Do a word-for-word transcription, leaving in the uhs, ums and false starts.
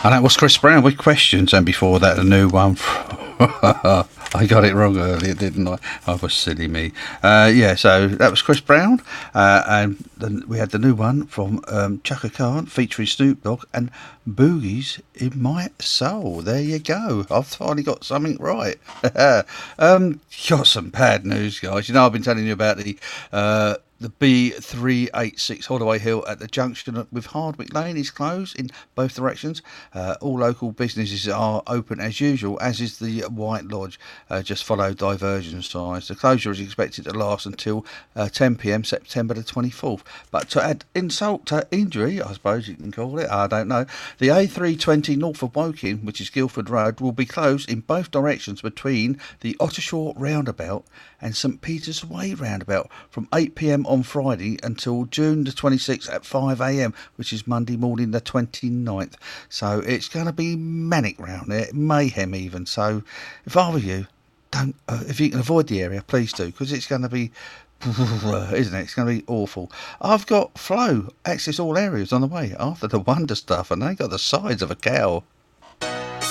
And that was Chris Brown with Questions, and before that, a new one. I got it wrong earlier, didn't I? I was silly me. Uh, yeah, so that was Chris Brown, uh, and then we had the new one from um, Chaka Khan featuring Snoop Dogg and Boogies in My Soul. There you go. I've finally got something right. um, got some bad news, guys. You know, I've been telling you about the uh, the B three eighty-six Holloway Hill at the junction with Hardwick Lane is closed in both directions. Uh, all local businesses are open as usual, as is the White Lodge. Uh, just follow diversion signs. The closure is expected to last until uh, ten p m September the twenty-fourth. But to add insult to injury, I suppose you can call it, I don't know, the A three twenty north of Woking, which is Guildford Road, will be closed in both directions between the Ottershaw roundabout and St Peter's Way roundabout from eight p m on Friday until June the twenty-sixth at five a m, which is Monday morning the twenty-ninth. So it's going to be manic round there, mayhem even. So if I were you, don't uh, if you can avoid the area, please do, because it's going to be isn't it? It's going to be awful. I've got Flow access all areas on the way after the Wonder stuff, and they got the size of a cow.